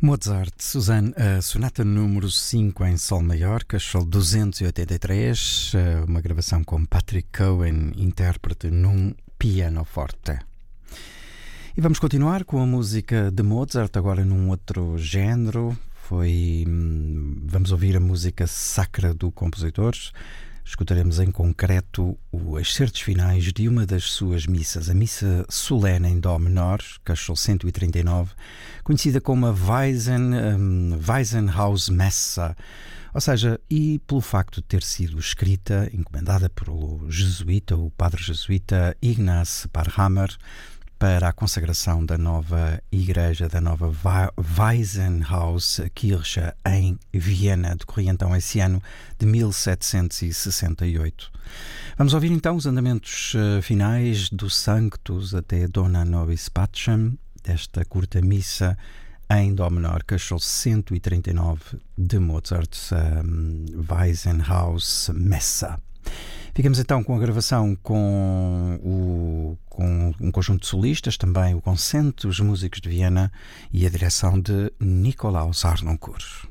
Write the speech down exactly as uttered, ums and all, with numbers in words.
Mozart, Suzanne, a sonata número cinco em sol maior, Castelo duzentos e oitenta e três, uma gravação com Patrick Cohen, intérprete num pianoforte. E vamos continuar com a música de Mozart, agora num outro género. Foi, vamos ouvir a música sacra do compositor. Escutaremos em concreto os excertos finais de uma das suas missas, a missa solene em dó menor, Castelo cento e trinta e nove, conhecida como a Weisen, um, Waisenhaus-Messa, ou seja, e pelo facto de ter sido escrita, encomendada pelo jesuíta, o padre jesuíta Ignaz Barhammer, para a consagração da nova igreja, da nova Waisenhauskirche em Viena, decorria então esse ano de mil setecentos e sessenta e oito. Vamos ouvir então os andamentos finais do Sanctus até Dona Nobis Pacem, desta curta missa em dó menor, Castelo cento e trinta e nove de Mozart, um, Waisenhaus-Messa. Ficamos então com a gravação com, o, com um conjunto de solistas, também o Concerto dos Músicos de Viena e a direção de Nikolaus Harnoncourt.